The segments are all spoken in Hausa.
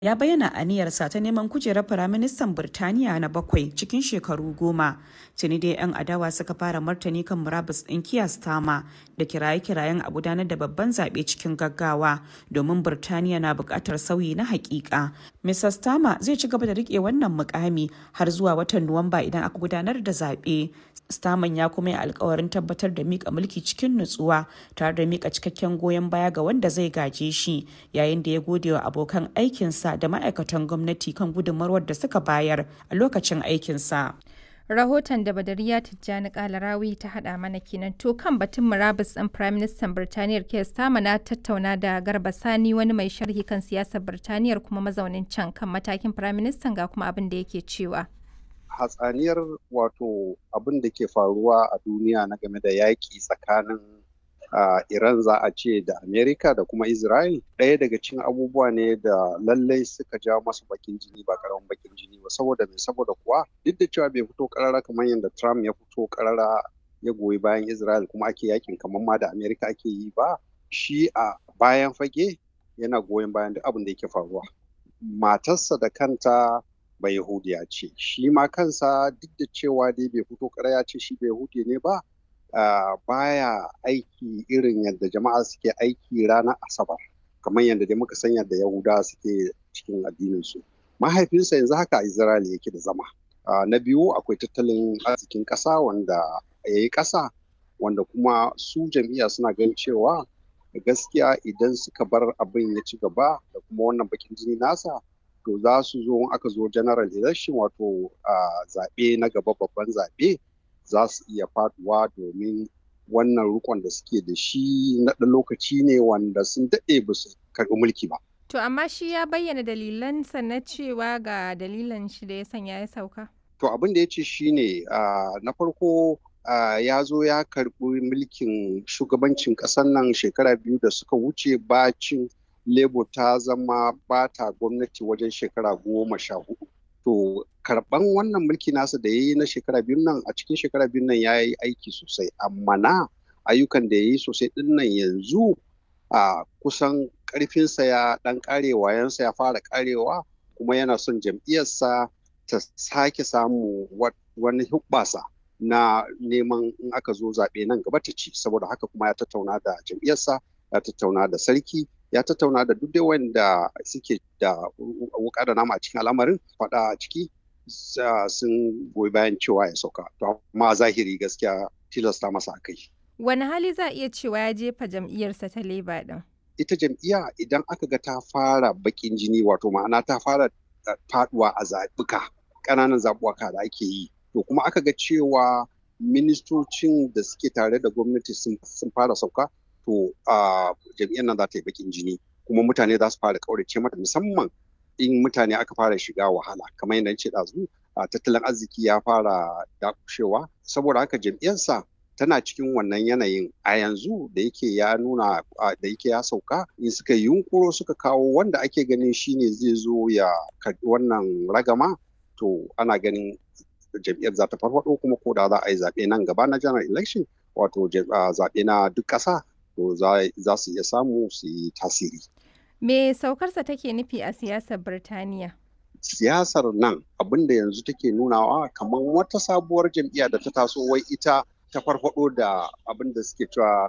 ya bayyana aniyarsa ta neman kujerar Firaministan Birtaniya na 7 cikin shekaru 10. Tuni dai 'yan adawa suka fara martani kan murabus ɗin Keir Starmer da kiraye-kirayen a gudanar da babban zaɓe cikin gaggawa domin Birtaniya na buƙatar sauyi na haƙiƙa. Mr. Starmer zai ci gaba da riƙe wannan mukami har zuwa watan Nuwamba idan aka gudanar da zaɓe. Starmer ya kuma yi alkawarin tabbatar da mika mulki cikin nutsuwa tare da mika cikakken goyon baya ga wanda zai gaje shi, yayin da ya gode wa abokan aikinsa da ma'aikatan gwamnati kan gudunmawar da suka bayar a lokacin aikinsa. Rahoton da Badariya Tijjani Kalarawi ta haɗa mana kenan. To kan batun murabus ɗin Prime Minister Birtaniyar Keir Starmer na tattauna da Garba Sani, wani mai sharhi kan siyasar Birtaniyar kuma mazaunin can, kan matakin Prime Minister ga kuma abin da yake cewa. Hatsaniyar wato abin da ke faruwa a duniya na game da yaƙi tsakanin Iran za a ce da Amerika da kuma Israel, ɗaya daga cikin abubuwa ne da lallai suka ja masu bakin jini ba karamin bakin jini ba. Saboda kuwa duk da cewa bai fito karara kamar yadda Trump ya fito karara ya goyi bayan Israel kuma ake yakin kamar ma da Amerika ake yi ba, shi a bayan fage yana goyon bayan duk abin da yake faruwa. Matarsa da kanta bai Yahudiya ce, shi ma kansa duk da cewa dai bai fito karara ya ce shi bai Yahudi ne ba, baya aiki irin yadda jama'a suke aiki ranar Asabar, kamar yadda dai muka san yadda Yahudawa suke cikin addininsu. Mahaifinsa yanzu haka a Israel yake da zama. Na biyu, akwai tattalin arzikin ƙasa wanda ya yi ƙasa, wanda kuma su jam'iyya suna ganin cewa gaskiya idan suka bar abin ya ci gaba da kuma wannan bakin jini nasa, to za su zo aka zo general election, wato zaɓe na gaba, babban zaɓe, za su iya faduwa domin wannan rukon da suke da shi na ɗan lokaci ne wanda sun daɗe ba su karɓi mulki ba. To amma shi ya bayyana dalilansa na cewa ga dalilan shi da ya sanya ya sauka. To abin da ya ce shi ne na farko ya zo ya karɓi mulkin shugabancin ƙasar nan shekara 2 da suka wuce bacin Labour ta zama bata gwamnati wajen shekara 14. To karɓan wannan mulki nasa da ya yi na shekara 2 nan, a cikin shekara 2 nan ya yi aiki sosai, amma na ayyukan da ya yi sosai ɗin nan yanzu kusan ƙarfinsa ya ɗan ƙare, wayansa ya fara ƙarewa, kuma yana son jam'iyyarsa ta sake samu wani hubbasa na neman in aka zo zaɓe nan gaba ta ci. Saboda haka kuma ya tattauna da jam'iyyarsa, ya tattauna da sarki, ya tattauna da duk wanda suke da wuka da nama a cikin al'amarin faɗa a ciki, sun goyi bayan cewa ya sauka. To amma zahiri gaskiya tilasta masa akai. Wani hali za a iya cewa ya jefa jam'iyyarsa ta Labour ɗin? Ita jam'iyya idan aka ga ta fara bakin jini, wato ma'ana ta fara faduwa a zaɓuka, ƙananan zaɓuka da ake yi, to kuma aka ga cewa ministocin da suke tare da gwamnati sun fara sauka, to jam'iyyar nan za ta yi bakin jini, kuma mutane za su fara kaurace mata, musamman in mutane aka fara shiga wahala, kamar yadda ce ɗazu, tattalin arziki ya fara dakushewa. Saboda haka jam'iyyarsa tana cikin wannan yanayin a yanzu da yake ya nuna da yake ya sauka, in suka yunkuro suka kawo wanda ake ganin shine zai zo ya karɓi wannan ragama, to ana ganin jam'iyyar za ta farfaɗo, kuma ko da za a yi zaɓe nan gaba na general election, wato zaɓe na duk ƙasa, to za su iya samu su yi tasiri. Me saukarsa take nufi a siyasar Birtaniya? Siyasar nan abin da yanzu take nunawa kamar wata sabuwar jam'iyya da ta taso, wai ita ta farfado da abin da suke cewa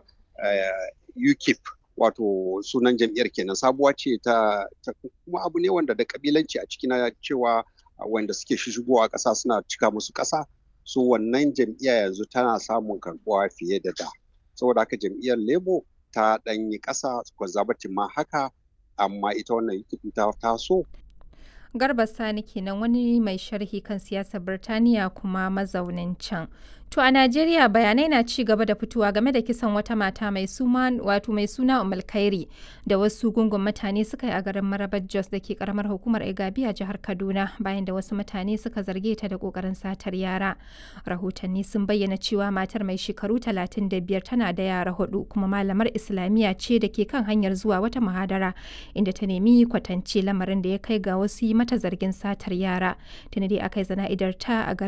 UKIP, wato sunan jam'iyyar kenan, sabuwa ce ta kuma abu ne wanda da kabilanci a ciki, na cewa wanda suke shigowa ƙasa suna cika musu ƙasa, so wannan jam'iyya yanzu tana samun karɓuwa fiye da da. Saboda haka jam'iyyar Labour ta ɗanyi ƙasa, Conservative ma haka, amma ita wannan UKIP ta taso. Garba Sani kenan, wani mai sharhi kan siyasar Birtaniya kuma mazaunin can. To a Najeriya bayanai na ci gaba da fitowa game da kisan wata mata mai suna Ummul Khairi da wasu gungun mutane suka yi a garin Marabar Jos da ke karamar hukumar Igabi a jihar Kaduna, bayan da wasu mutane suka zarge ta da kokarin satar yara. Rahotanni sun bayyana cewa matar mai shekaru 35 tana da yara 4, kuma malamar Islamiyya ce da ke kan hanyar zuwa wata muhadara, inda ta nemi kwatance, lamarin da ya kai ga wasu yi mata zargin satar yara. Tuni dai aka yi zana'idar ta a